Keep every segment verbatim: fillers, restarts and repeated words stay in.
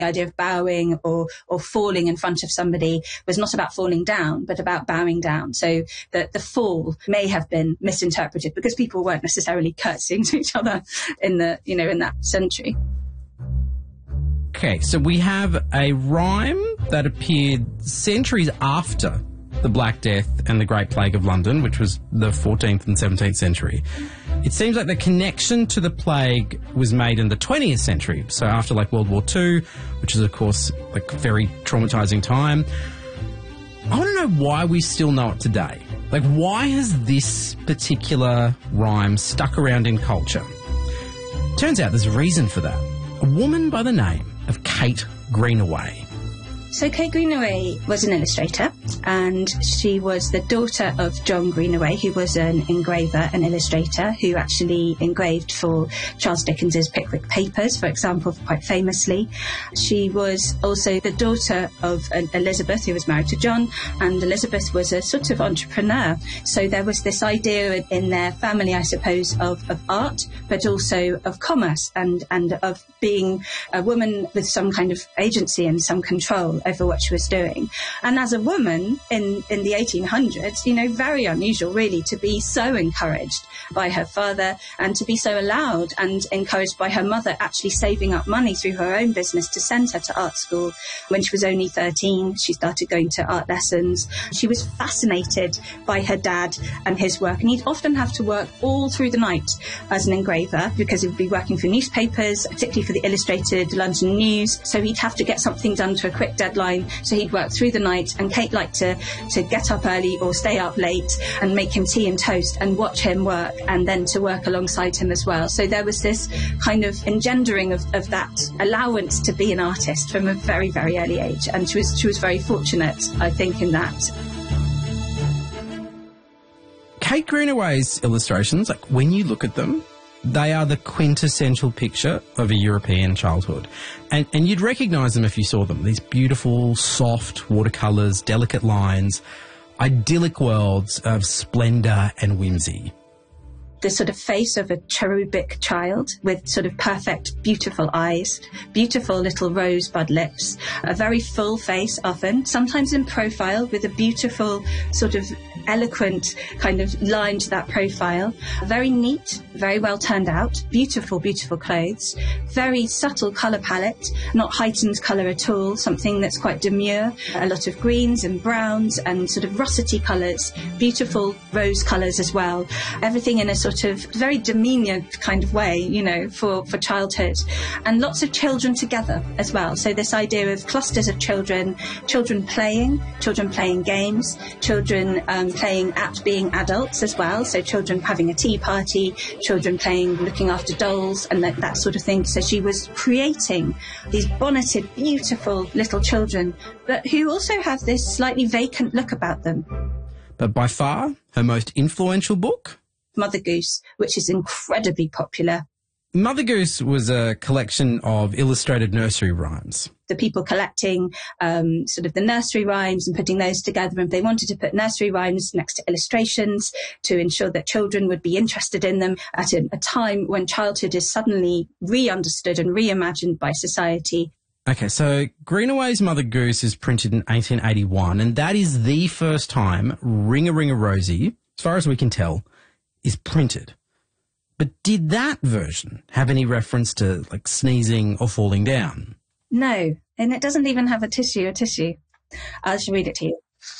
The idea of bowing or or falling in front of somebody was not about falling down, but about bowing down. So the, the fall may have been misinterpreted because people weren't necessarily curtsying to each other in the, you know, in that century. Okay, so we have a rhyme that appeared centuries after the Black Death and the Great Plague of London, which was the fourteenth and seventeenth century. It seems like the connection to the plague was made in the twentieth century, so after like World War Two, which is of course like a very traumatising time. I want to know why we still know it today. Like, why has this particular rhyme stuck around in culture? Turns out there's a reason for that. A woman by the name of Kate Greenaway. So Kate Greenaway was an illustrator, and she was the daughter of John Greenaway, who was an engraver and illustrator who actually engraved for Charles Dickens's Pickwick Papers, for example, quite famously. She was also the daughter of Elizabeth, who was married to John, and Elizabeth was a sort of entrepreneur. So there was this idea in their family, I suppose, of, of art, but also of commerce and, and of being a woman with some kind of agency and some control over what she was doing. And as a woman in, in the eighteen hundreds, you know, very unusual really to be so encouraged by her father and to be so allowed and encouraged by her mother actually saving up money through her own business to send her to art school. When she was only thirteen, she started going to art lessons. She was fascinated by her dad and his work, and he'd often have to work all through the night as an engraver because he would be working for newspapers, particularly for the Illustrated London News, so he'd have to get something done to a quick deadline, so he'd work through the night, and Kate liked to, to get up early or stay up late and make him tea and toast and watch him work, and then to work alongside him as well. So there was this kind of engendering of, of that allowance to be an artist from a very, very early age, and she was, she was very fortunate, I think, in that. Kate Greenaway's illustrations, like when you look at them, they are the quintessential picture of a European childhood. And, and you'd recognise them if you saw them. These beautiful, soft watercolours, delicate lines, idyllic worlds of splendour and whimsy. The sort of face of a cherubic child with sort of perfect, beautiful eyes, beautiful little rosebud lips, a very full face often, sometimes in profile with a beautiful sort of eloquent kind of line to that profile. Very neat, very well turned out, beautiful, beautiful clothes, very subtle colour palette, not heightened colour at all, something that's quite demure, a lot of greens and browns and sort of russety colours, beautiful rose colours as well, everything in a sort of very demeaning kind of way, you know, for, for childhood, and lots of children together as well. So this idea of clusters of children, children playing, children playing games, children um, playing at being adults as well, so children having a tea party, children playing, looking after dolls and that, that sort of thing. So she was creating these bonneted, beautiful little children, but who also have this slightly vacant look about them. But by far, her most influential book? Mother Goose, which is incredibly popular. Mother Goose was a collection of illustrated nursery rhymes. The people collecting um, sort of the nursery rhymes and putting those together, and they wanted to put nursery rhymes next to illustrations to ensure that children would be interested in them at a, a time when childhood is suddenly re-understood and reimagined by society. Okay, so Greenaway's Mother Goose is printed in eighteen eighty-one, and that is the first time Ring-a-Ring-a-Rosy, as far as we can tell, is printed. But did that version have any reference to, like, sneezing or falling down? No, and it doesn't even have a tissue, a tissue. I'll just read it to you.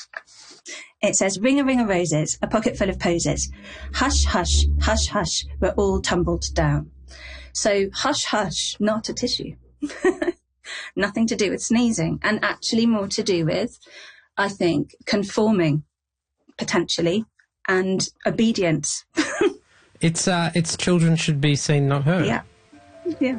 It says, ring-a-ring-a-roses, a pocket full of posies. Hush, hush, hush, hush, we're all tumbled down. So, hush, hush, not a tissue. Nothing to do with sneezing, and actually more to do with, I think, conforming, potentially, and obedience. It's uh, it's children should be seen, not heard. Yeah, yeah.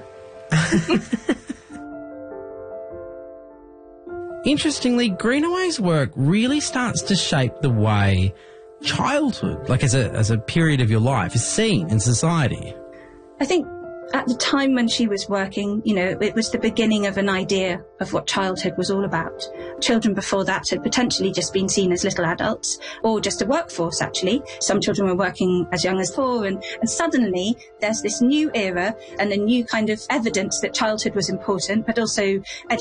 Interestingly, Greenaway's work really starts to shape the way childhood, like as a as a period of your life, is seen in society. I think at the time when she was working, you know, it was the beginning of an idea of what childhood was all about. Children before that had potentially just been seen as little adults, or just a workforce, actually. Some children were working as young as four, and, and suddenly there's this new era and a new kind of evidence that childhood was important, but also education